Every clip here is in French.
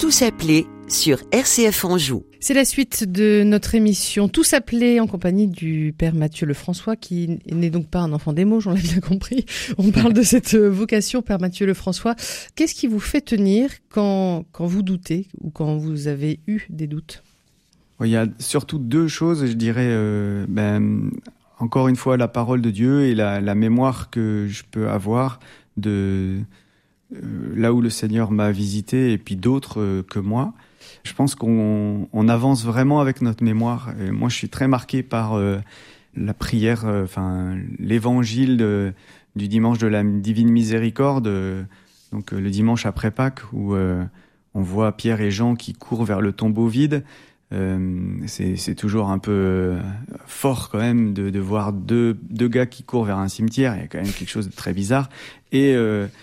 Tous appelés sur RCF Anjou. C'est la suite de notre émission Tous appelés en compagnie du Père Mathieu Lefrançois, qui n'est donc pas un enfant des Mauges, on l'a bien compris. On parle de cette vocation, Père Mathieu Lefrançois. Qu'est-ce qui vous fait tenir quand vous doutez ou quand vous avez eu des doutes ? Il y a surtout deux choses, je dirais. Encore une fois, la parole de Dieu et la mémoire que je peux avoir de là où le Seigneur m'a visité et puis d'autres que moi. Je pense qu'on avance vraiment avec notre mémoire. Et moi, je suis très marqué par la prière, l'évangile du dimanche de la Divine Miséricorde, donc le dimanche après Pâques, où on voit Pierre et Jean qui courent vers le tombeau vide. C'est toujours un peu fort quand même de voir deux gars qui courent vers un cimetière. Il y a quand même quelque chose de très bizarre. Et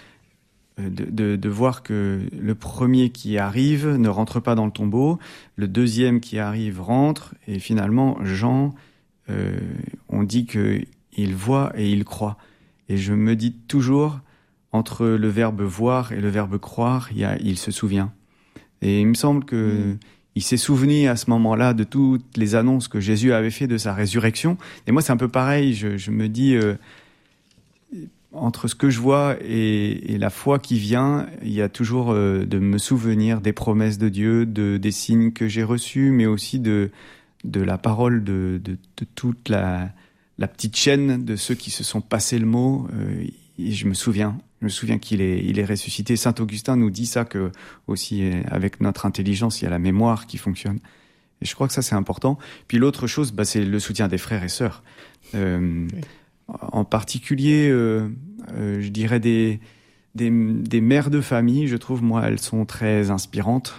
de voir que le premier qui arrive ne rentre pas dans le tombeau, le deuxième qui arrive rentre, et finalement Jean, on dit qu'il voit et il croit. Et je me dis toujours, entre le verbe voir et le verbe croire, il se souvient. Et il me semble que il s'est souvenu à ce moment-là de toutes les annonces que Jésus avait fait de sa résurrection. Et moi, c'est un peu pareil. Je me dis, entre ce que je vois et la foi qui vient, il y a toujours de me souvenir des promesses de Dieu, des signes que j'ai reçus, mais aussi de la parole de toute la petite chaîne de ceux qui se sont passés le mot. Et je me souviens qu'il est ressuscité. Saint Augustin nous dit ça, que aussi avec notre intelligence, il y a la mémoire qui fonctionne. Et je crois que ça, c'est important. Puis l'autre chose, c'est le soutien des frères et sœurs. Oui. En particulier, je dirais des mères de famille, je trouve, moi, elles sont très inspirantes.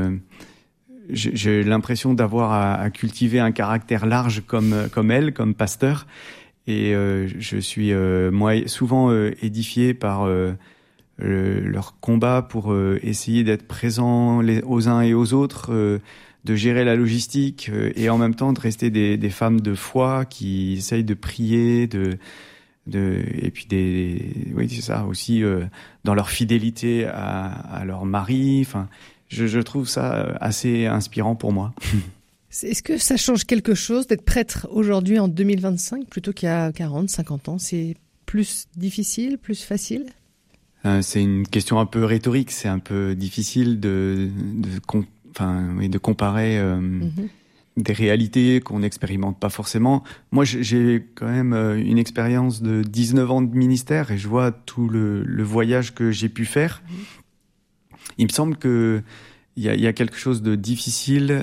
J'ai l'impression d'avoir à cultiver un caractère large comme elles, comme pasteur. Et je suis, moi, souvent édifié par leur combat pour essayer d'être présent aux uns et aux autres, de gérer la logistique et en même temps de rester des femmes de foi qui essayent de prier, et puis oui, c'est ça aussi, dans leur fidélité à leur mari. Enfin, je trouve ça assez inspirant pour moi. Est-ce que ça change quelque chose d'être prêtre aujourd'hui en 2025 plutôt qu'il y a 40, 50 ans ? C'est plus difficile, plus facile ? C'est une question un peu rhétorique. C'est un peu difficile de comparer des réalités qu'on n'expérimente pas forcément. Moi, j'ai quand même une expérience de 19 ans de ministère et je vois tout le voyage que j'ai pu faire. Il me semble que il y a quelque chose de difficile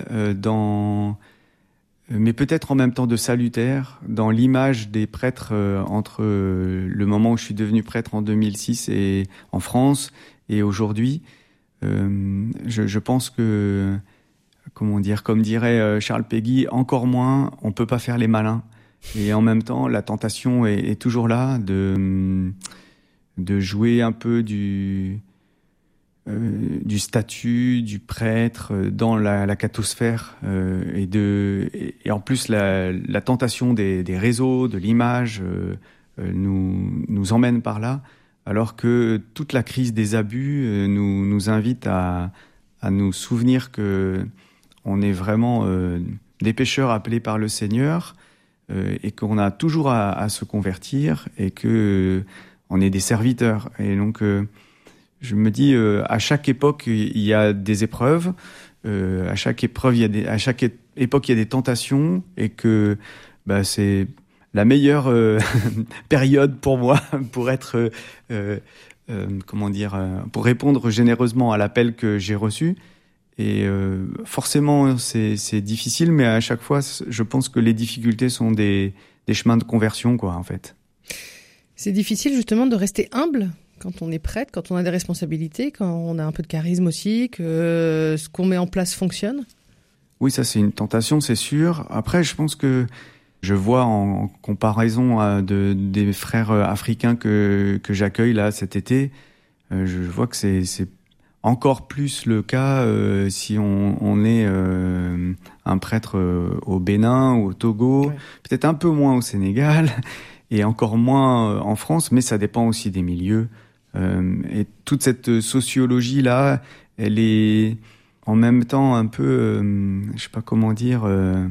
mais peut-être en même temps de salutaire, dans l'image des prêtres entre le moment où je suis devenu prêtre en 2006 et en France et aujourd'hui. Je pense que, comme dirait Charles Péguy, encore moins, on peut pas faire les malins. Et en même temps, la tentation est toujours là de jouer un peu du statut du prêtre dans la cathosphère et en plus la tentation des réseaux, de l'image nous emmène par là, alors que toute la crise des abus nous invite à nous souvenir que on est vraiment des pécheurs appelés par le Seigneur et qu'on a toujours à se convertir et que on est des serviteurs. Et donc je me dis, à chaque époque, il y a des épreuves. À chaque époque, il y a des tentations, et que c'est la meilleure période pour moi pour être, pour répondre généreusement à l'appel que j'ai reçu. Et forcément, c'est difficile, mais à chaque fois, je pense que les difficultés sont des chemins de conversion, quoi, en fait. C'est difficile justement de rester humble quand on est prêtre, quand on a des responsabilités, quand on a un peu de charisme aussi, que ce qu'on met en place fonctionne ? Oui, ça c'est une tentation, c'est sûr. Après, je pense que je vois en comparaison des frères africains que j'accueille là cet été, je vois que c'est encore plus le cas si on est un prêtre au Bénin ou au Togo, ouais. Peut-être un peu moins au Sénégal et encore moins en France, mais ça dépend aussi des milieux. Et toute cette sociologie-là, elle est en même temps un peu, je sais pas comment dire,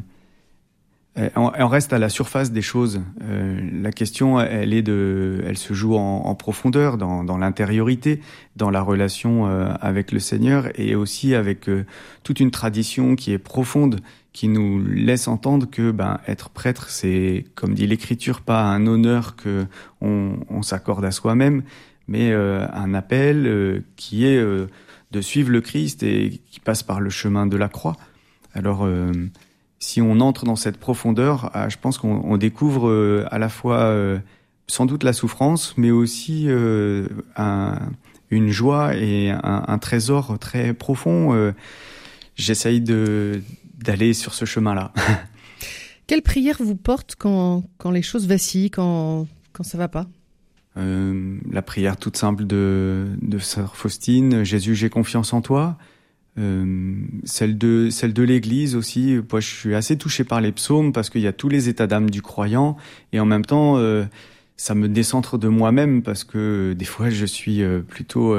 on reste à la surface des choses. La question, elle se joue en profondeur, dans l'intériorité, dans la relation avec le Seigneur, et aussi avec toute une tradition qui est profonde, qui nous laisse entendre que être prêtre, c'est, comme dit l'Écriture, pas un honneur que on s'accorde à soi-même, mais un appel qui est de suivre le Christ et qui passe par le chemin de la croix. Alors, si on entre dans cette profondeur, je pense qu'on découvre à la fois sans doute la souffrance, mais aussi une joie et un trésor très profond. J'essaye d'aller sur ce chemin-là. Quelle prière vous porte quand les choses vacillent, quand ça va pas ? La prière toute simple de Sœur Faustine, Jésus, j'ai confiance en toi. Celle de l'Église aussi. Moi, je suis assez touché par les psaumes parce qu'il y a tous les états d'âme du croyant, et en même temps, ça me décentre de moi-même parce que des fois, je suis plutôt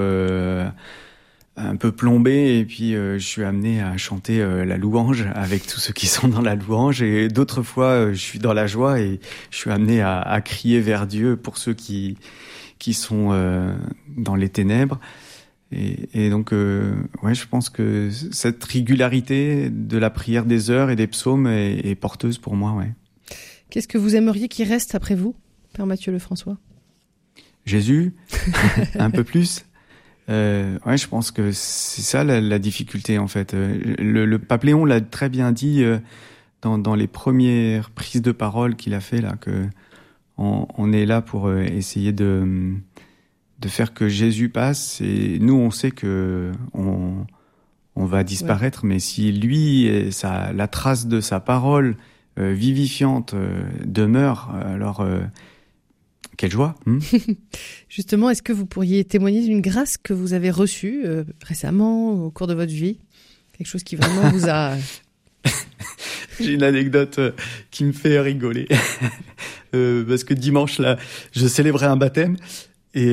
un peu plombé, et puis je suis amené à chanter la louange avec tous ceux qui sont dans la louange, et d'autres fois je suis dans la joie et je suis amené à crier vers Dieu pour ceux qui sont dans les ténèbres, et donc je pense que cette régularité de la prière des heures et des psaumes est porteuse pour moi. Ouais. Qu'est-ce que vous aimeriez qu'il reste après vous, Père Mathieu Lefrançois ? Jésus, un peu plus. Je pense que c'est ça la difficulté en fait. Le pape Léon l'a très bien dit dans les premières prises de parole qu'il a fait là, que on est là pour essayer de faire que Jésus passe, et nous on sait que on va disparaître, mais si lui, la trace de sa parole vivifiante demeure, alors quelle joie. Justement, est-ce que vous pourriez témoigner d'une grâce que vous avez reçue récemment, au cours de votre vie ? Quelque chose qui vraiment vous a... J'ai une anecdote qui me fait rigoler. Parce que dimanche, là, je célébrais un baptême, et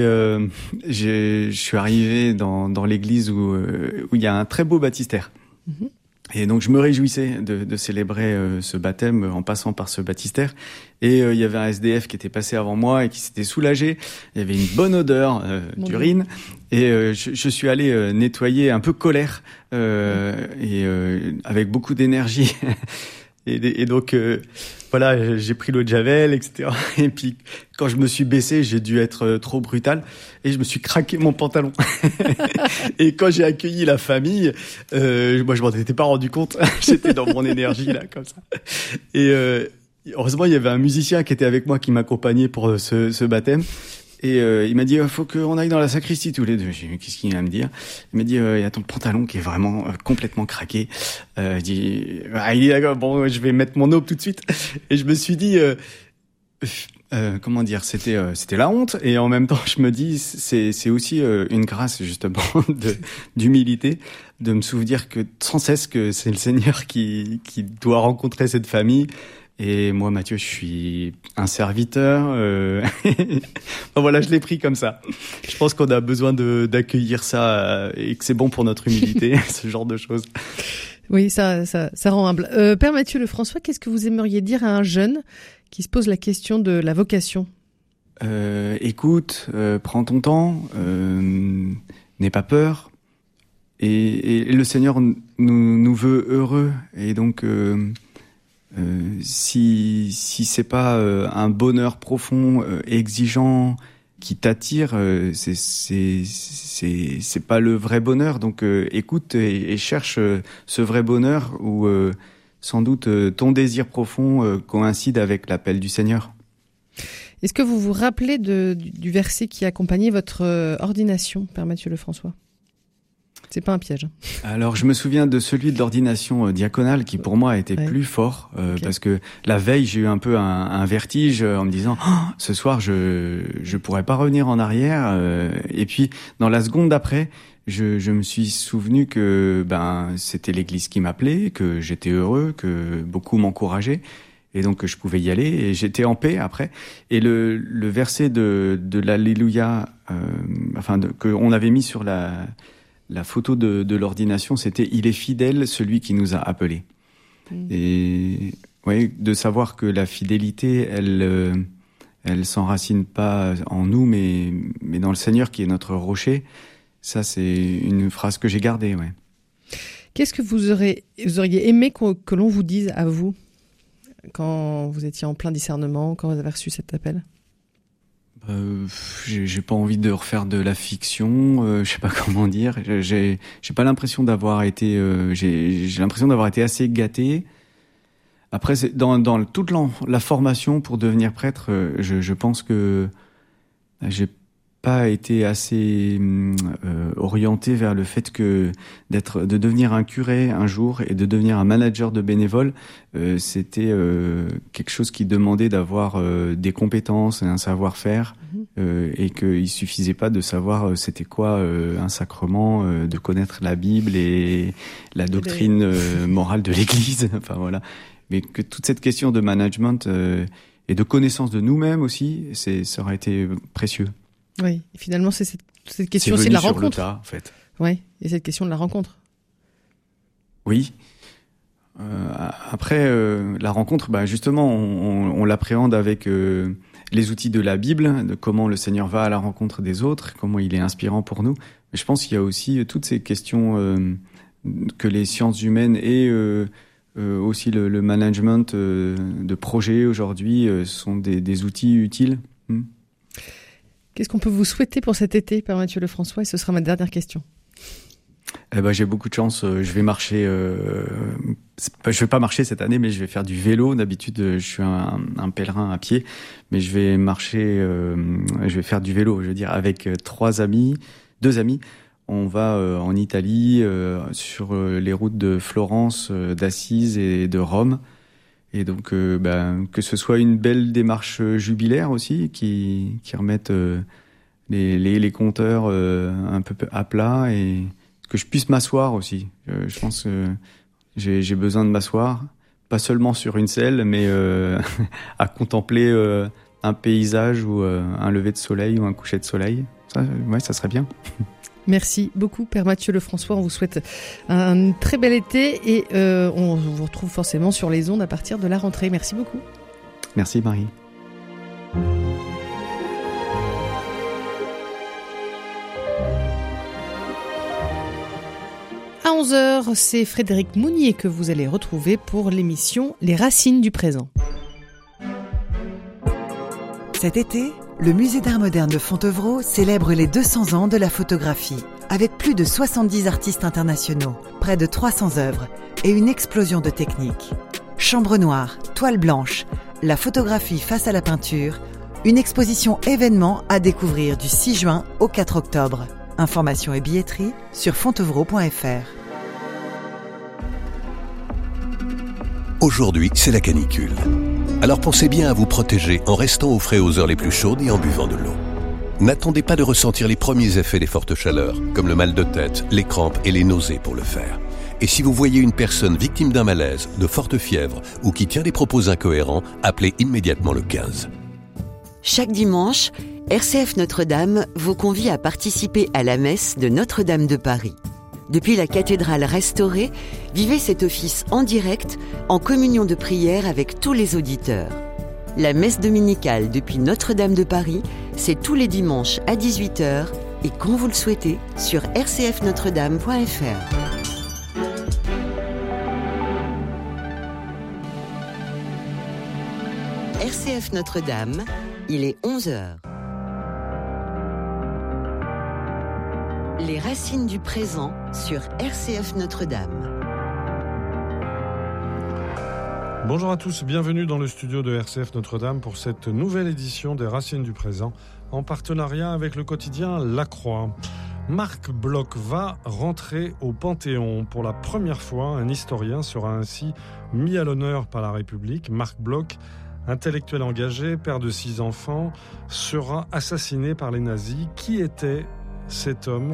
je suis arrivé dans l'église où il y a un très beau baptistère. Mm-hmm. Et donc je me réjouissais de célébrer ce baptême en passant par ce baptistère, et il y avait un SDF qui était passé avant moi et qui s'était soulagé. Il y avait une bonne odeur d'urine, et je suis allé nettoyer un peu colère et avec beaucoup d'énergie. Et donc voilà, j'ai pris l'eau de javel, etc. Et puis quand je me suis baissé, j'ai dû être trop brutal et je me suis craqué mon pantalon. Et quand j'ai accueilli la famille, moi je m'en étais pas rendu compte. J'étais dans mon énergie là, comme ça. Et heureusement, il y avait un musicien qui était avec moi, qui m'accompagnait pour ce baptême. Et il m'a dit, faut qu'on aille dans la sacristie tous les deux. J'ai dit, qu'est-ce qu'il vient me dire ? Il m'a dit, il y a ton pantalon qui est vraiment complètement craqué. Il dit, il est d'accord, bon, je vais mettre mon aube tout de suite. Et je me suis dit, comment dire, c'était la honte. Et en même temps, je me dis, c'est aussi une grâce, justement, d'humilité, de me souvenir que sans cesse que c'est le Seigneur qui doit rencontrer cette famille. Et moi, Mathieu, je suis un serviteur. Voilà, je l'ai pris comme ça. Je pense qu'on a besoin d'accueillir ça et que c'est bon pour notre humilité, ce genre de choses. Oui, ça rend humble. Père Mathieu Lefrançois, qu'est-ce que vous aimeriez dire à un jeune qui se pose la question de la vocation ? Écoute, prends ton temps, n'aie pas peur. Et le Seigneur nous veut heureux. Et donc... si c'est pas un bonheur profond, exigeant, qui t'attire, c'est pas le vrai bonheur. Donc écoute et cherche ce vrai bonheur où sans doute ton désir profond coïncide avec l'appel du Seigneur. Est-ce que vous vous rappelez du verset qui accompagnait votre ordination, Père Mathieu Lefrançois ? C'est pas un piège. Alors, je me souviens de celui de l'ordination diaconale qui, pour moi, était plus fort parce que la veille, j'ai eu un peu un vertige en me disant ce soir, je pourrais pas revenir en arrière. Et puis, dans la seconde d'après, je me suis souvenu que c'était l'Église qui m'appelait, que j'étais heureux, que beaucoup m'encourageaient. Et donc, je pouvais y aller et j'étais en paix après. Et le verset de l'Alléluia, qu'on avait mis sur la la photo de l'ordination, c'était « Il est fidèle, celui qui nous a appelés ». Et de savoir que la fidélité, elle s'enracine pas en nous, mais dans le Seigneur qui est notre rocher. Ça, c'est une phrase que j'ai gardée. Ouais. Qu'est-ce que vous auriez aimé que l'on vous dise à vous quand vous étiez en plein discernement, quand vous avez reçu cet appel ? J'ai pas envie de refaire de la fiction, je sais pas comment dire. J'ai pas l'impression d'avoir été, j'ai l'impression d'avoir été assez gâté. Après, c'est dans toute la formation pour devenir prêtre, je pense que j'ai pas été assez orienté vers le fait que de devenir un curé un jour et de devenir un manager de bénévoles, c'était quelque chose qui demandait d'avoir des compétences et un savoir-faire, et qu'il suffisait pas de savoir c'était quoi un sacrement, de connaître la Bible et la doctrine morale de l'Église. Enfin voilà, mais que toute cette question de management et de connaissance de nous-mêmes aussi, ça aurait été précieux. Oui, et finalement, c'est cette question aussi de la rencontre. C'est venu sur le tas, en fait. Oui, et cette question de la rencontre. Oui. Après, la rencontre, justement, on l'appréhende avec les outils de la Bible, de comment le Seigneur va à la rencontre des autres, comment il est inspirant pour nous. Mais je pense qu'il y a aussi toutes ces questions que les sciences humaines et aussi le management de projets aujourd'hui sont des outils utiles. Qu'est-ce qu'on peut vous souhaiter pour cet été, Père Mathieu Lefrançois ? Et ce sera ma dernière question. J'ai beaucoup de chance. Je vais marcher. Je vais pas marcher cette année, mais je vais faire du vélo. D'habitude, je suis un pèlerin à pied, mais je vais marcher. Je vais faire du vélo. Je veux dire, avec deux amis. On va en Italie, sur les routes de Florence, d'Assise et de Rome. Et donc, que ce soit une belle démarche jubilaire aussi, qui remette les compteurs un peu à plat, et que je puisse m'asseoir aussi. Je pense que j'ai besoin de m'asseoir, pas seulement sur une selle, mais à contempler un paysage ou un lever de soleil ou un coucher de soleil. Ça serait bien. Merci beaucoup, Père Mathieu Lefrançois. On vous souhaite un très bel été et on vous retrouve forcément sur les ondes à partir de la rentrée. Merci beaucoup. Merci, Marie. À 11h, c'est Frédéric Mounier que vous allez retrouver pour l'émission Les Racines du présent. Cet été, le Musée d'Art moderne de Fontevraud célèbre les 200 ans de la photographie, avec plus de 70 artistes internationaux, près de 300 œuvres et une explosion de techniques. Chambre noire, toile blanche, la photographie face à la peinture, une exposition événement à découvrir du 6 juin au 4 octobre. Informations et billetterie sur fontevraud.fr. Aujourd'hui, c'est la canicule. Alors pensez bien à vous protéger en restant au frais aux heures les plus chaudes et en buvant de l'eau. N'attendez pas de ressentir les premiers effets des fortes chaleurs, comme le mal de tête, les crampes et les nausées pour le faire. Et si vous voyez une personne victime d'un malaise, de forte fièvre ou qui tient des propos incohérents, appelez immédiatement le 15. Chaque dimanche, RCF Notre-Dame vous convie à participer à la messe de Notre-Dame de Paris. Depuis la cathédrale restaurée, vivez cet office en direct, en communion de prière avec tous les auditeurs. La messe dominicale depuis Notre-Dame de Paris, c'est tous les dimanches à 18h et quand vous le souhaitez sur rcfnotredame.fr. RCF Notre-Dame, il est 11h. Les racines du présent sur RCF Notre-Dame. Bonjour à tous, bienvenue dans le studio de RCF Notre-Dame pour cette nouvelle édition des Racines du présent en partenariat avec le quotidien La Croix. Marc Bloch va rentrer au Panthéon. Pour la première fois, un historien sera ainsi mis à l'honneur par la République. Marc Bloch, intellectuel engagé, père de 6 enfants, sera assassiné par les nazis. Qui était cet homme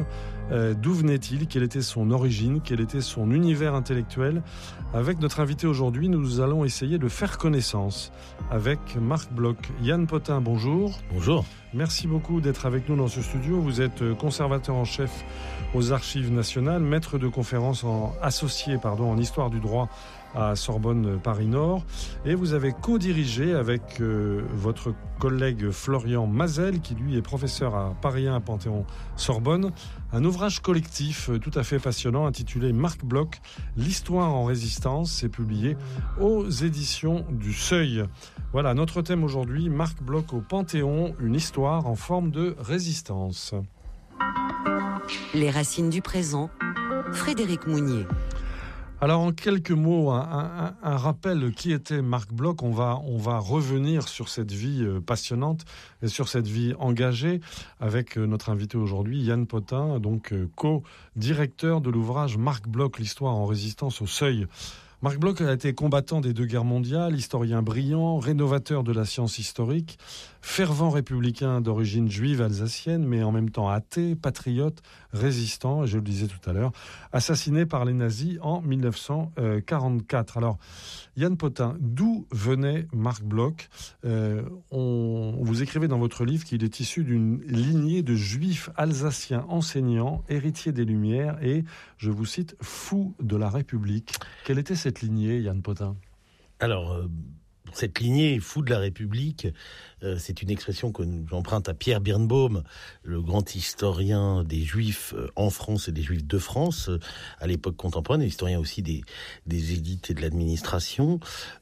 D'où venait-il? Quelle était son origine? Quel était son univers intellectuel? Avec notre invité aujourd'hui, nous allons essayer de faire connaissance avec Marc Bloch. Yann Potin, bonjour. Bonjour. Merci beaucoup d'être avec nous dans ce studio. Vous êtes conservateur en chef aux Archives nationales, maître de conférences associé en histoire du droit à Sorbonne Paris-Nord, et vous avez co-dirigé avec votre collègue Florian Mazel, qui lui est professeur à Paris 1 à Panthéon-Sorbonne, un ouvrage collectif tout à fait passionnant intitulé Marc Bloch, l'histoire en résistance. C'est publié aux éditions du Seuil. Voilà, notre thème aujourd'hui, Marc Bloch au Panthéon, une histoire en forme de résistance. Les racines du présent, Frédéric Mounier. Alors en quelques mots, un rappel qui était Marc Bloch. On va revenir sur cette vie passionnante et sur cette vie engagée avec notre invité aujourd'hui, Yann Potin, donc co-directeur de l'ouvrage Marc Bloch, l'histoire en résistance au Seuil. Marc Bloch a été combattant des 2 guerres mondiales, historien brillant, rénovateur de la science historique, fervent républicain d'origine juive alsacienne, mais en même temps athée, patriote, résistant, et je le disais tout à l'heure, assassiné par les nazis en 1944. Alors, Yann Potin, d'où venait Marc Bloch? Vous écrivez dans votre livre qu'il est issu d'une lignée de juifs alsaciens enseignants, héritiers des Lumières et, je vous cite, fous de la République. Quelle était cette lignée, Yann Potin? Alors, cette lignée fou de la République, c'est une expression que j'emprunte à Pierre Birnbaum, le grand historien des Juifs en France et des Juifs de France à l'époque contemporaine, et historien aussi des élites et de l'administration.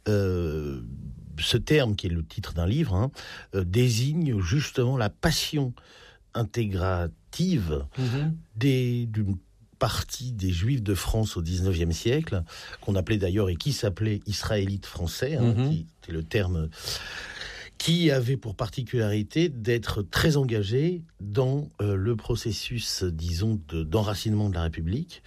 Ce terme, qui est le titre d'un livre, désigne justement la passion intégrative d'une partie des Juifs de France au XIXe siècle, qu'on appelait d'ailleurs et qui s'appelait israélites français, qui était le terme qui avait pour particularité d'être très engagé dans le processus, disons, d'enracinement de la République,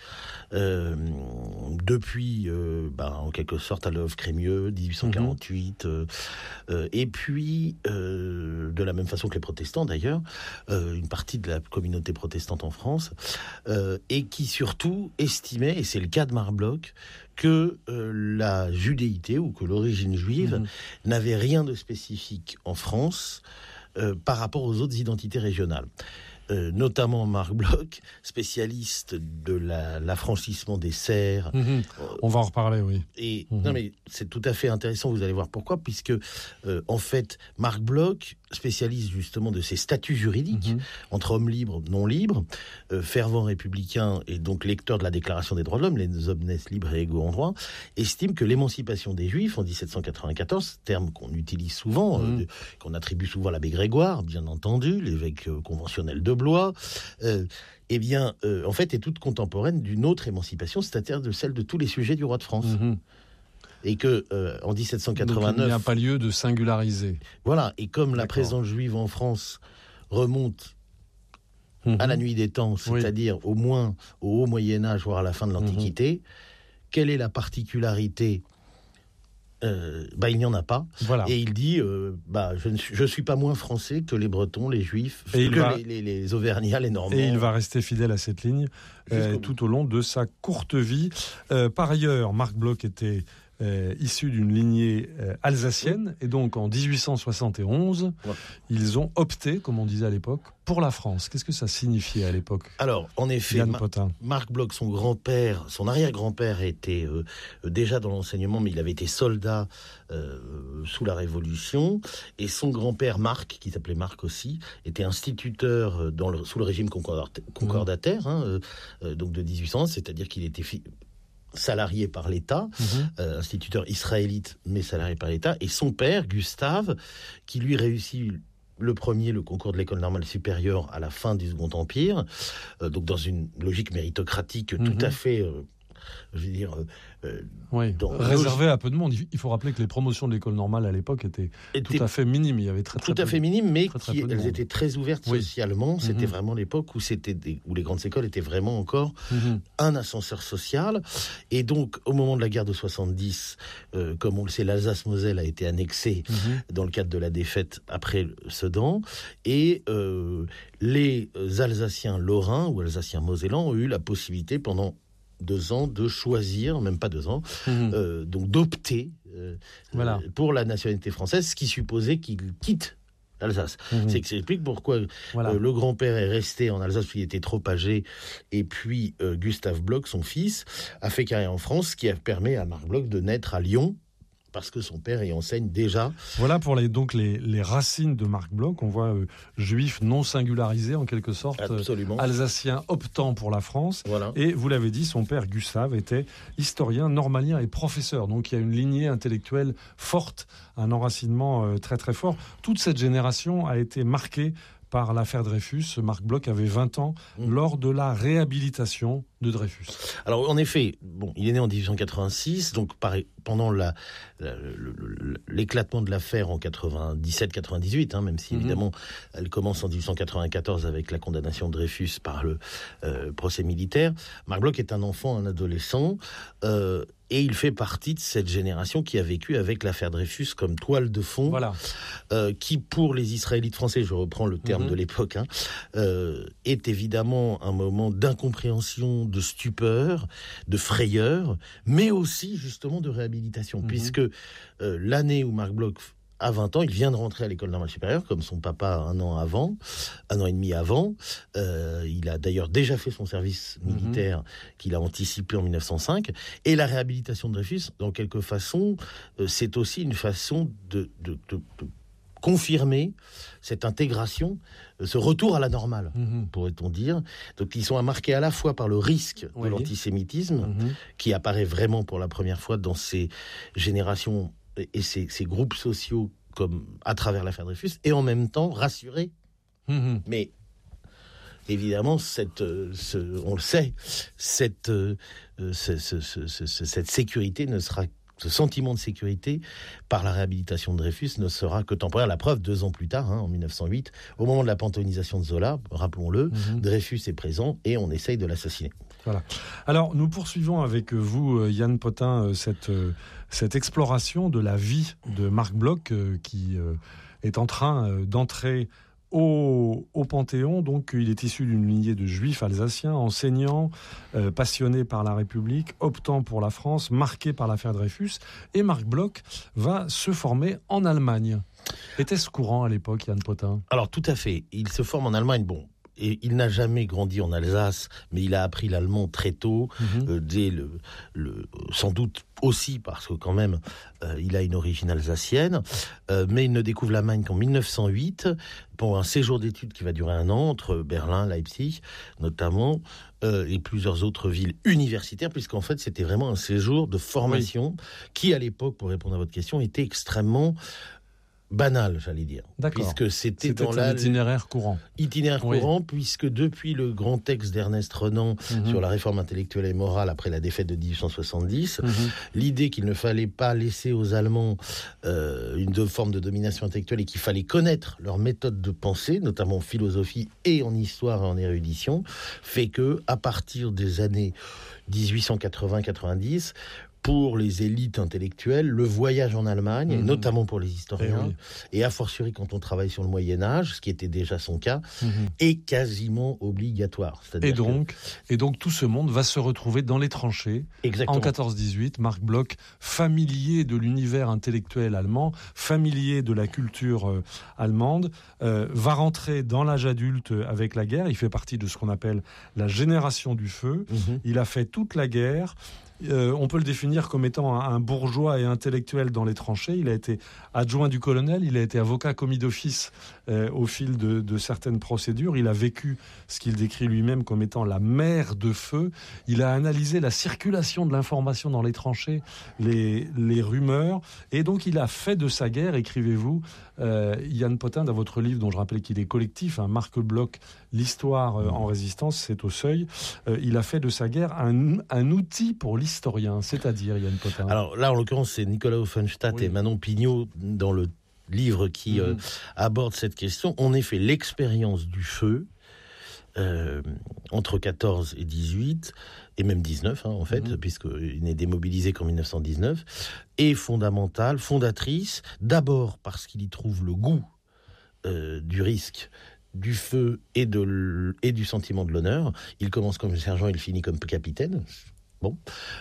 depuis, en quelque sorte, à l'œuvre Crémieux, 1848, et puis, de la même façon que les protestants d'ailleurs, une partie de la communauté protestante en France, et qui surtout estimait, et c'est le cas de Marc Bloch, que la judéité ou que l'origine juive n'avait rien de spécifique en France par rapport aux autres identités régionales. Notamment Marc Bloch, spécialiste de l'affranchissement des serfs. On va en reparler, oui. Et non, mais c'est tout à fait intéressant, vous allez voir pourquoi, puisque en fait, Marc Bloch, spécialiste justement de ces statuts juridiques entre hommes libres, non libres, fervent républicain et donc lecteur de la Déclaration des droits de l'homme, les hommes naissent libres et égaux en droit, estime que l'émancipation des Juifs en 1794, terme qu'on utilise souvent, qu'on attribue souvent à l'abbé Grégoire, bien entendu, l'évêque conventionnel de Blois, en fait, est toute contemporaine d'une autre émancipation, c'est-à-dire de celle de tous les sujets du roi de France. Et que en 1789, donc il n'y a pas lieu de singulariser. Voilà. Et comme la présence juive en France remonte à la nuit des temps, c'est-à-dire au moins au haut Moyen Âge, voire à la fin de l'Antiquité, quelle est la particularité? Il n'y en a pas. Voilà. Et il dit, je suis pas moins français que les Bretons, les Juifs, les Auvergnats, les Normands. Et il va rester fidèle à cette ligne tout au long de sa courte vie. Par ailleurs, Marc Bloch était issu d'une lignée alsacienne, et donc en 1871, ils ont opté, comme on disait à l'époque, pour la France. Qu'est-ce que ça signifiait à l'époque? Alors, en effet, Marc Bloch, son grand-père, son arrière-grand-père était déjà dans l'enseignement, mais il avait été soldat sous la Révolution, et son grand-père Marc, qui s'appelait Marc aussi, était instituteur sous le régime concordataire, donc de 1811, c'est-à-dire qu'il était salarié par l'État, instituteur israélite, mais salarié par l'État, et son père, Gustave, qui lui réussit le concours de l'école normale supérieure à la fin du Second Empire, donc dans une logique méritocratique tout à fait je veux dire, réservé à peu de monde. Il faut rappeler que les promotions de l'école normale à l'époque étaient tout à fait minimes. Il y avait tout à fait minimes, mais elles étaient très ouvertes socialement. C'était vraiment l'époque où où les grandes écoles étaient vraiment encore un ascenseur social. Et donc, au moment de la guerre de 70, comme on le sait, l'Alsace-Moselle a été annexée dans le cadre de la défaite après Sedan, et les Alsaciens lorrains ou Alsaciens mosellans ont eu la possibilité pendant 2 ans de choisir, même pas 2 ans, donc d'opter pour la nationalité française, ce qui supposait qu'ils quittent l'Alsace. C'est que ça explique pourquoi le grand-père est resté en Alsace, il était trop âgé, et puis Gustave Bloch, son fils, a fait carrière en France, ce qui a permis à Marc Bloch de naître à Lyon, parce que son père y enseigne déjà. Voilà pour les racines de Marc Bloch. On voit juif non singularisé en quelque sorte, alsacien optant pour la France. Voilà. Et vous l'avez dit, son père Gustave était historien, normalien et professeur. Donc il y a une lignée intellectuelle forte, un enracinement très très fort. Toute cette génération a été marquée par l'affaire Dreyfus. Marc Bloch avait 20 ans lors de la réhabilitation de Dreyfus. Alors en effet, il est né en 1886, donc pendant l'éclatement de l'affaire en 97-98, même si évidemment elle commence en 1894 avec la condamnation de Dreyfus par le procès militaire. Marc Bloch est un enfant, un adolescent, et il fait partie de cette génération qui a vécu avec l'affaire Dreyfus comme toile de fond, qui pour les Israélites français, je reprends le terme de l'époque, est évidemment un moment d'incompréhension, de stupeur, de frayeur, mais aussi justement de réhabilitation, puisque l'année où Marc Bloch a 20 ans, il vient de rentrer à l'école normale supérieure, comme son papa un an et demi avant. Il a d'ailleurs déjà fait son service militaire qu'il a anticipé en 1905. Et la réhabilitation de Dreyfus, dans quelque façon, c'est aussi une façon de confirmer cette intégration, ce retour à la normale, pourrait-on dire. Donc ils sont marqués à la fois par le risque de l'antisémitisme, qui apparaît vraiment pour la première fois dans ces générations et ces groupes sociaux comme à travers l'affaire Dreyfus, et en même temps rassurés. Mais évidemment, on le sait, cette sécurité ne sera, ce sentiment de sécurité par la réhabilitation de Dreyfus ne sera que temporaire. La preuve, 2 ans plus tard, en 1908, au moment de la panthéonisation de Zola, rappelons-le, Dreyfus est présent et on essaye de l'assassiner. Voilà. Alors, nous poursuivons avec vous, Yann Potin, cette exploration de la vie de Marc Bloch qui est en train d'entrer au Panthéon. Donc, il est issu d'une lignée de juifs alsaciens, enseignants, passionnés par la République, optant pour la France, marqués par l'affaire Dreyfus. Et Marc Bloch va se former en Allemagne. Était-ce courant à l'époque, Yann Potin ? Alors, tout à fait. Il se forme en Allemagne. Et il n'a jamais grandi en Alsace, mais il a appris l'allemand très tôt, dès sans doute aussi parce que quand même il a une origine alsacienne, mais il ne découvre l'Allemagne qu'en 1908 pour un séjour d'études qui va durer 1 an entre Berlin, Leipzig notamment, et plusieurs autres villes universitaires, puisqu'en fait c'était vraiment un séjour de formation qui à l'époque, pour répondre à votre question, était extrêmement banal, j'allais dire. D'accord. Puisque c'était un itinéraire courant. Courant, puisque depuis le grand texte d'Ernest Renan sur la réforme intellectuelle et morale après la défaite de 1870, l'idée qu'il ne fallait pas laisser aux Allemands une forme de domination intellectuelle et qu'il fallait connaître leur méthode de pensée, notamment en philosophie et en histoire et en érudition, fait que, à partir des années 1880-90, pour les élites intellectuelles, le voyage en Allemagne, et notamment pour les historiens, et a fortiori quand on travaille sur le Moyen-Âge, ce qui était déjà son cas, est quasiment obligatoire. Et donc tout ce monde va se retrouver dans les tranchées. Exactement. En 14-18, Marc Bloch, familier de l'univers intellectuel allemand, familier de la culture allemande, va rentrer dans l'âge adulte avec la guerre. Il fait partie de ce qu'on appelle la génération du feu. Il a fait toute la guerre. On peut le définir comme étant un bourgeois et intellectuel dans les tranchées. Il a été adjoint du colonel, il a été avocat commis d'office au fil de certaines procédures. Il a vécu ce qu'il décrit lui-même comme étant la mer de feu. Il a analysé la circulation de l'information dans les tranchées, les rumeurs. Et donc il a fait de sa guerre, écrivez-vous, Yann Potin, dans votre livre dont je rappelais qu'il est collectif, Marc Bloch, l'histoire en résistance, c'est au seuil. Il a fait de sa guerre un outil pour l'historien, c'est-à-dire, Yann Potin. Alors là, en l'occurrence, c'est Nicolas Offenstadt et Manon Pignot dans le livre qui aborde cette question. En effet, l'expérience du feu, entre 14 et 18, et même 19 en fait, puisqu'il n'est démobilisé qu'en 1919, est fondamentale, fondatrice, d'abord parce qu'il y trouve le goût du risque, du feu et du sentiment de l'honneur. Il commence comme sergent, il finit comme capitaine. Bon,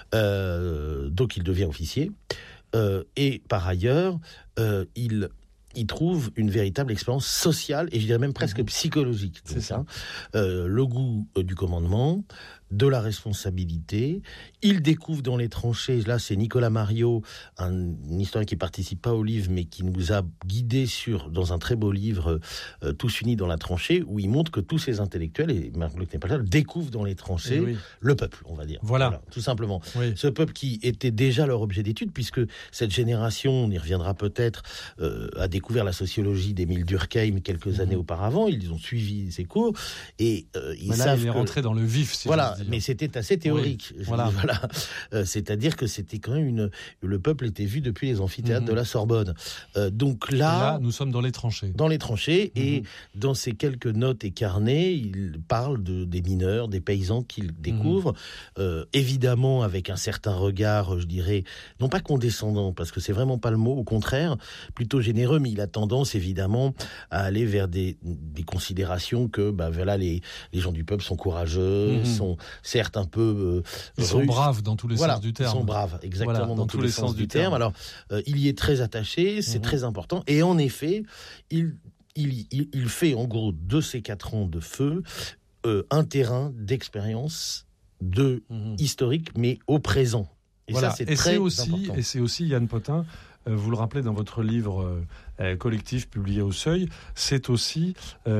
donc il devient officier. Et par ailleurs, il trouve une véritable expérience sociale et je dirais même presque psychologique. C'est ça. Le goût du commandement, de la responsabilité. Il découvre dans les tranchées, là c'est Nicolas Mariot, un historien qui participe pas au livre mais qui nous a guidés dans un très beau livre, Tous unis dans la tranchée, où il montre que tous ces intellectuels, et Marc Bloch n'est pas là, découvrent dans les tranchées le peuple, on va dire. Voilà tout simplement. Oui. Ce peuple qui était déjà leur objet d'étude, puisque cette génération, on y reviendra peut-être, a découvert la sociologie d'Émile Durkheim quelques années auparavant. Ils ont suivi ses cours et ils savent. Il est rentré dans le vif, si voilà. Mais c'était assez théorique. Oui, voilà. C'est-à-dire que c'était quand même le peuple était vu depuis les amphithéâtres de la Sorbonne. Donc là, nous sommes dans les tranchées. Dans les tranchées, et dans ces quelques notes et carnets, il parle des mineurs, des paysans qu'il découvre, évidemment avec un certain regard, je dirais, non pas condescendant, parce que c'est vraiment pas le mot, au contraire, plutôt généreux, mais il a tendance évidemment à aller vers des considérations que, voilà, les gens du peuple sont courageux, sont certes un peu ils sont braves dans tous les sens du terme. Ils sont braves, exactement, dans tous les sens du terme. Alors, il y est très attaché, c'est très important. Et en effet, il fait en gros de ces 4 ans de feu un terrain d'expérience historique, mais au présent. Et ça, c'est très important. Et c'est aussi, Yann Potin, vous le rappelez dans votre livre collectif publié au Seuil, c'est aussi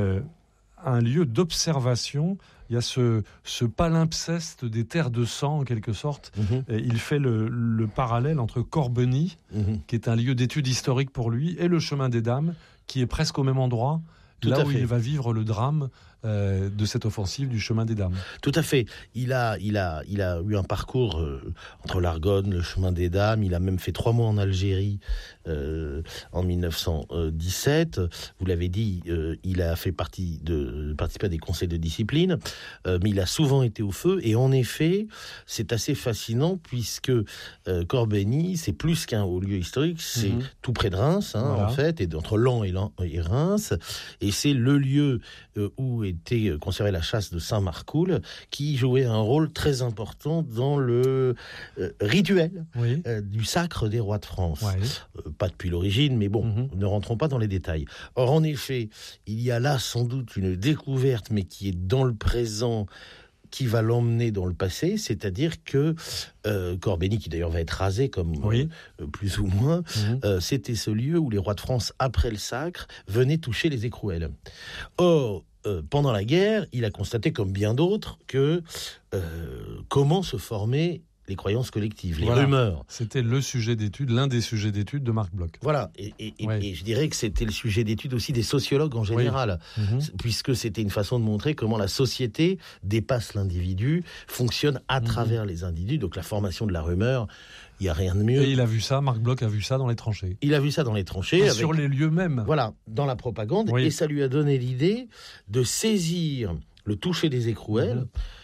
un lieu d'observation. Il y a ce palimpseste des terres de sang, en quelque sorte. Il fait le parallèle entre Corbeny, qui est un lieu d'étude historique pour lui, et le Chemin des Dames, qui est presque au même endroit, là où il va vivre le drame de cette offensive du Chemin des Dames. Tout à fait. Il a eu un parcours entre l'Argonne, le Chemin des Dames. Il a même fait 3 mois en Algérie en 1917. Vous l'avez dit, il a fait participer à des conseils de discipline, mais il a souvent été au feu. Et en effet, c'est assez fascinant puisque Corbeny, c'est plus qu'un haut lieu historique, c'est tout près de Reims, en fait, et entre Laon et Reims. Et c'est le lieu où était conservée la chasse de Saint-Marcoul, qui jouait un rôle très important dans le rituel du sacre des rois de France. Pas depuis l'origine, mais bon, ne rentrons pas dans les détails. Or, en effet, il y a là sans doute une découverte, mais qui est dans le présent, qui va l'emmener dans le passé, c'est-à-dire que Corbeny, qui d'ailleurs va être rasé comme plus ou moins, c'était ce lieu où les rois de France, après le sacre, venaient toucher les écrouelles. Or, pendant la guerre, il a constaté, comme bien d'autres, que comment se formaient les croyances collectives, les rumeurs. C'était le sujet d'étude, l'un des sujets d'étude de Marc Bloch. Voilà, et je dirais que c'était le sujet d'étude aussi des sociologues en général, puisque c'était une façon de montrer comment la société dépasse l'individu, fonctionne à travers les individus, donc la formation de la rumeur, il n'y a rien de mieux. Et il a vu ça, Marc Bloch a vu ça dans les tranchées. Il a vu ça dans les tranchées. Sur les lieux mêmes. Voilà, dans la propagande, et ça lui a donné l'idée de saisir le toucher des écrouelles,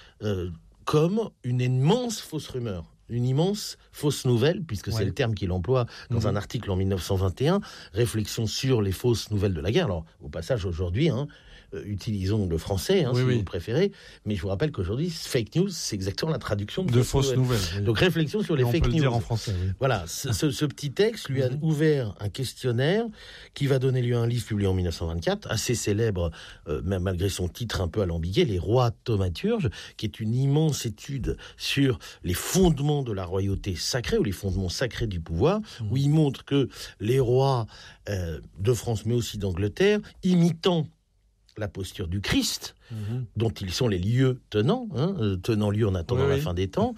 comme une immense fausse rumeur, une immense fausse nouvelle, puisque c'est le terme qu'il emploie dans un article en 1921, réflexion sur les fausses nouvelles de la guerre. Alors, au passage, aujourd'hui, utilisons le français, si vous préférez, mais je vous rappelle qu'aujourd'hui, fake news, c'est exactement la traduction de fausses nouvelles. Donc, réflexion sur les fake news. On peut le dire en français, Voilà, ce petit texte lui a ouvert un questionnaire qui va donner lieu à un livre publié en 1924, assez célèbre, même malgré son titre un peu alambiqué, Les rois thaumaturges, qui est une immense étude sur les fondements de la royauté sacrée, ou les fondements sacrés du pouvoir, où il montre que les rois de France, mais aussi d'Angleterre, imitant la posture du Christ, dont ils sont les lieux tenants, tenant lieu en attendant la fin des temps,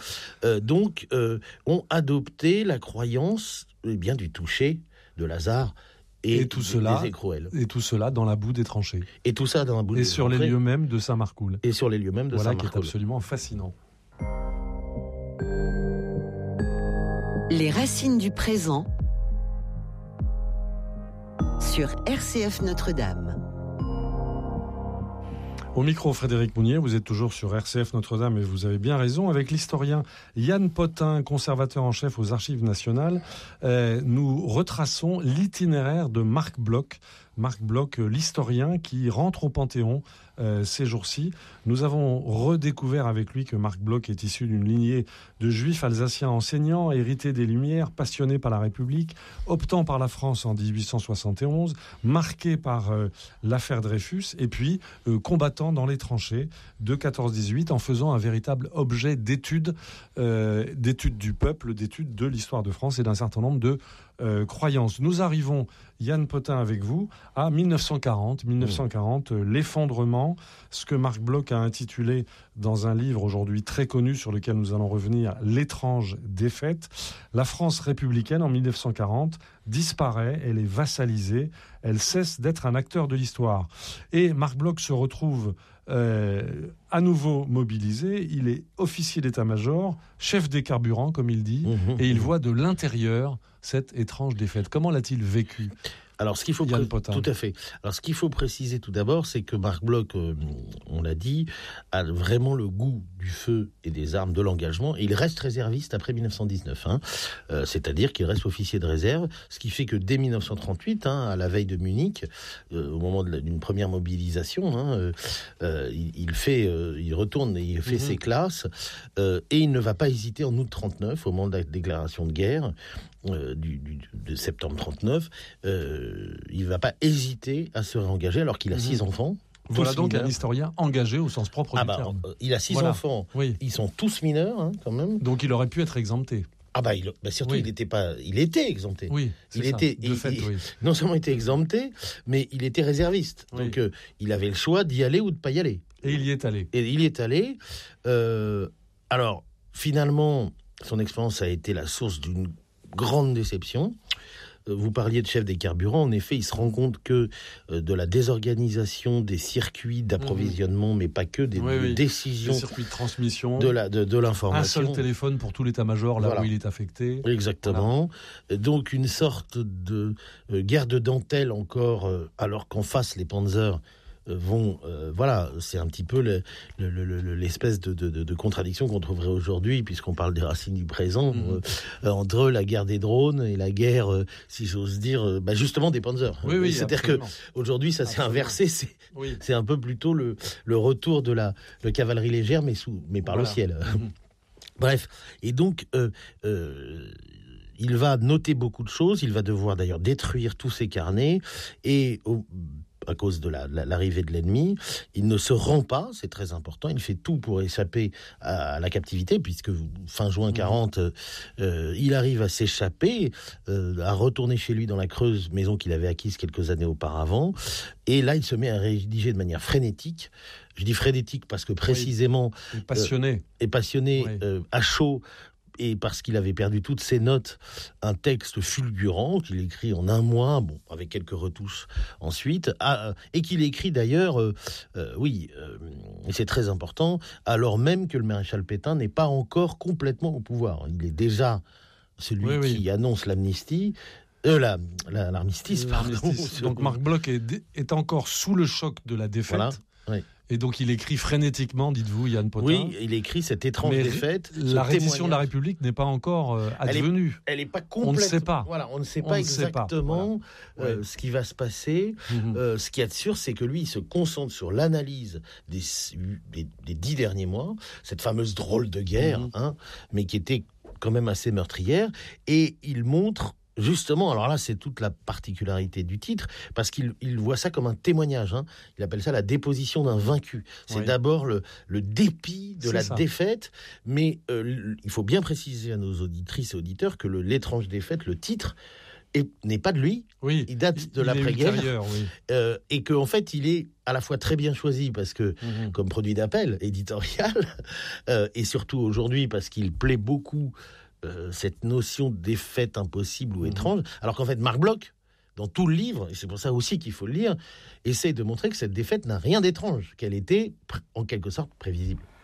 ont adopté la croyance du toucher de Lazare et tout cela, des écrouelles. Et tout cela dans la boue des tranchées. Et tout ça dans la boue des tranchées. Et sur les lieux mêmes de Saint-Marcoul. Et sur les lieux mêmes de Saint-Marcoul. Voilà qui est absolument fascinant. Les racines du présent sur RCF Notre-Dame. Au micro, Frédéric Mounier, vous êtes toujours sur RCF Notre-Dame et vous avez bien raison. Avec l'historien Yann Potin, conservateur en chef aux Archives nationales, nous retraçons l'itinéraire de Marc Bloch. Marc Bloch, l'historien qui rentre au Panthéon ces jours-ci. Nous avons redécouvert avec lui que Marc Bloch est issu d'une lignée de juifs alsaciens enseignants, hérités des Lumières, passionnés par la République, optant par la France en 1871, marqués par l'affaire Dreyfus, et puis combattant dans les tranchées de 14-18 en faisant un véritable objet d'étude du peuple, d'étude de l'histoire de France et d'un certain nombre de croyances. Nous arrivons, Yann Potin avec vous, à 1940, l'effondrement, ce que Marc Bloch a intitulé dans un livre aujourd'hui très connu sur lequel nous allons revenir, L'étrange défaite. La France républicaine en 1940 disparaît, elle est vassalisée, elle cesse d'être un acteur de l'histoire. Et Marc Bloch se retrouve à nouveau mobilisé, il est officier d'état-major, chef des carburants comme il dit, et il voit de l'intérieur cette étrange défaite. Comment l'a-t-il vécu ? Alors, ce qu'il faut tout à fait. Alors, ce qu'il faut préciser tout d'abord, c'est que Marc Bloch, on l'a dit, a vraiment le goût du feu et des armes, de l'engagement. Et il reste réserviste après 1919, c'est-à-dire qu'il reste officier de réserve. Ce qui fait que dès 1938, à la veille de Munich, au moment d'une première mobilisation, il retourne, il fait ses classes, et il ne va pas hésiter en août 39, au moment de la déclaration de guerre. De septembre 39, il ne va pas hésiter à se réengager alors qu'il a 6 enfants. Voilà donc un historien engagé au sens propre du terme. Il a 6 enfants, ils sont tous mineurs quand même. Donc il aurait pu être exempté. Surtout il était exempté. Oui, non seulement il était exempté, mais il était réserviste. Oui. Donc il avait le choix d'y aller ou de pas y aller. Et il y est allé. Alors finalement, son expérience a été la source d'une grande déception. Vous parliez de chef des carburants. En effet, il se rend compte que de la désorganisation des circuits d'approvisionnement, mais pas que, des décisions... Des circuits de transmission. De l'information. Un seul téléphone pour tout l'état-major, là où il est affecté. Exactement. Voilà. Donc, une sorte de guerre de dentelle encore, alors qu'en face, les Panzers c'est un petit peu l'espèce de contradiction qu'on trouverait aujourd'hui, puisqu'on parle des racines du présent, entre la guerre des drones et la guerre, si j'ose dire, justement des Panzers. C'est-à-dire qu'aujourd'hui, ça s'est inversé, c'est un peu plutôt le retour de la cavalerie légère, mais par le ciel. Bref, et donc... il va noter beaucoup de choses, il va devoir d'ailleurs détruire tous ses carnets, et à cause de l'arrivée de l'ennemi, il ne se rend pas, c'est très important, il fait tout pour échapper à la captivité, puisque fin juin 40, il arrive à s'échapper, à retourner chez lui dans la Creuse, maison qu'il avait acquise quelques années auparavant, et là il se met à rédiger de manière frénétique. Je dis frénétique parce que précisément... passionné. À chaud, et parce qu'il avait perdu toutes ses notes, un texte fulgurant qu'il écrit en un mois, avec quelques retouches ensuite, et qu'il écrit d'ailleurs, et c'est très important, alors même que le maréchal Pétain n'est pas encore complètement au pouvoir. Il est déjà celui qui annonce l'amnistie, l'armistice, pardon. Donc Marc Bloch est encore sous le choc de la défaite. Voilà. Oui. Et donc il écrit frénétiquement, dites-vous, Yann Potin. Oui, il écrit cette étrange défaite. La reddition de la République n'est pas encore advenue. Elle n'est pas complète. On ne sait pas. Voilà, on ne sait pas exactement ce qui va se passer. Ce qu'il y a de sûr, c'est que lui, il se concentre sur l'analyse des 10 derniers mois, cette fameuse drôle de guerre, mais qui était quand même assez meurtrière, et il montre... Justement, alors là, c'est toute la particularité du titre, parce qu'il voit ça comme un témoignage. Il appelle ça la déposition d'un vaincu. C'est d'abord le dépit de la défaite, mais il faut bien préciser à nos auditrices et auditeurs que l'étrange défaite, le titre, n'est pas de lui. Oui, il date de l'après-guerre. Et qu'en fait, il est à la fois très bien choisi, parce que, comme produit d'appel éditorial, et surtout aujourd'hui, parce qu'il plaît beaucoup cette notion de défaite impossible ou étrange, alors qu'en fait Marc Bloch dans tout le livre, et c'est pour ça aussi qu'il faut le lire, essaye de montrer que cette défaite n'a rien d'étrange, qu'elle était en quelque sorte prévisible.